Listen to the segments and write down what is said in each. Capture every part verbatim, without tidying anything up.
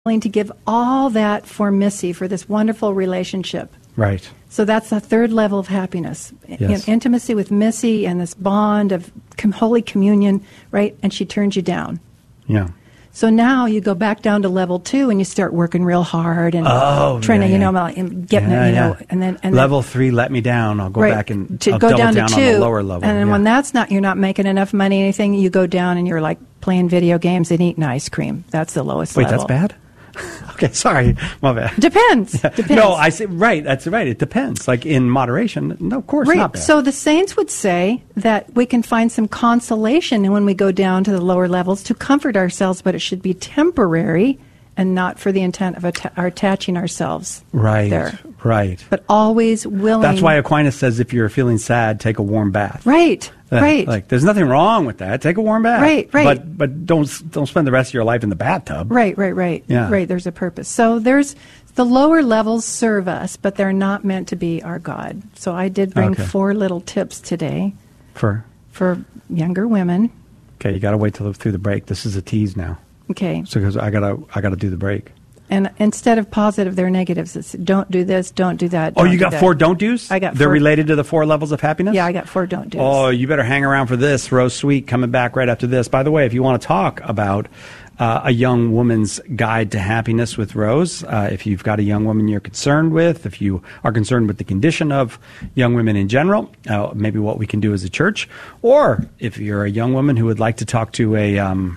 willing to give all that for Missy, for this wonderful relationship. Right. So that's the third level of happiness. Yes. In, intimacy with Missy and this bond of com- Holy Communion, right? And she turns you down. Yeah. So now you go back down to level two and you start working real hard and oh, trying yeah, to, you yeah. know, and getting yeah, it, you yeah. know, and then and level then, three, let me down. I'll go right, back and to I'll go double down, down to on two, the lower level. and then yeah. when that's not, you're not making enough money, anything, you go down and you're like playing video games and eating ice cream. That's the lowest Wait, level. that's bad? Okay, sorry, my bad. Depends. Yeah. Depends. No, I say right. That's right. It depends. Like in moderation. No, of course right. not bad. So the saints would say that we can find some consolation when we go down to the lower levels to comfort ourselves, but it should be temporary and not for the intent of atta- attaching ourselves. Right. There. Right. But always willing. That's why Aquinas says if you're feeling sad, take a warm bath. Right. Uh, right. Like there's nothing wrong with that. Take a warm bath. Right, right. But but don't don't spend the rest of your life in the bathtub. Right, right, right. Yeah. Right, there's a purpose. So there's the lower levels serve us, but they're not meant to be our God. So I did bring Okay. four little tips today For for younger women. okay, you got to wait till through the break. This is a tease now. Okay. So because I gotta I gotta do the break. And instead of positive, they're negatives. It's don't do this, don't do that. Oh, don't you do got that. four don't do's? I got They're four. related to the four levels of happiness? Yeah, I got four don't do's. Oh, you better hang around for this. Rose Sweet coming back right after this. By the way, if you want to talk about uh, a young woman's guide to happiness with Rose, uh, if you've got a young woman you're concerned with, if you are concerned with the condition of young women in general, uh, maybe what we can do as a church, or if you're a young woman who would like to talk to a um,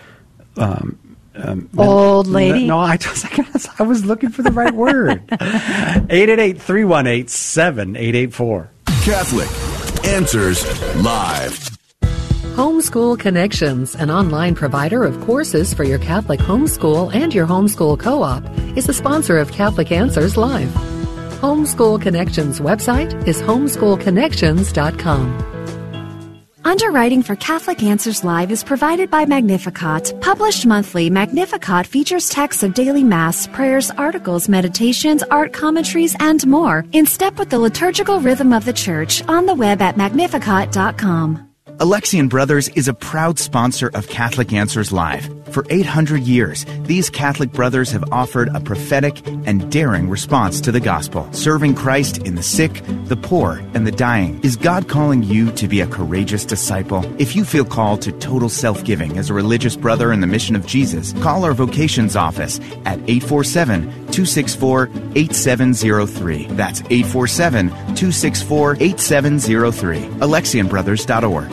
um, Um, Old lady? No, I, just, I was looking for the right word. eight eight eight, three one eight, seven eight eight four. Catholic Answers Live. Homeschool Connections, an online provider of courses for your Catholic homeschool and your homeschool co-op, is the sponsor of Catholic Answers Live. Homeschool Connections website is homeschool connections dot com. Underwriting for Catholic Answers Live is provided by Magnificat. Published monthly, Magnificat features texts of daily Mass, prayers, articles, meditations, art commentaries, and more, in step with the liturgical rhythm of the Church, on the web at magnificat dot com. Alexian Brothers is a proud sponsor of Catholic Answers Live. For eight hundred years, these Catholic brothers have offered a prophetic and daring response to the gospel, serving Christ in the sick, the poor, and the dying. Is God calling you to be a courageous disciple? If you feel called to total self-giving as a religious brother in the mission of Jesus, call our vocations office at eight four seven, two six four, eight seven zero three. That's eight four seven, two six four, eight seven zero three. Alexian Brothers dot org.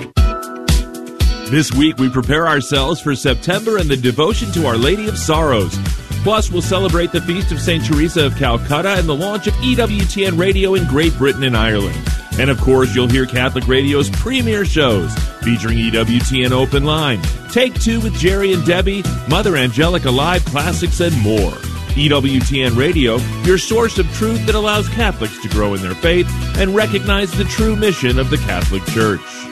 This week, we prepare ourselves for September and the devotion to Our Lady of Sorrows. Plus, we'll celebrate the Feast of Saint Teresa of Calcutta and the launch of E W T N Radio in Great Britain and Ireland. And, of course, you'll hear Catholic Radio's premier shows featuring E W T N Open Line, Take Two with Jerry and Debbie, Mother Angelica Live Classics, and more. E W T N Radio, your source of truth that allows Catholics to grow in their faith and recognize the true mission of the Catholic Church.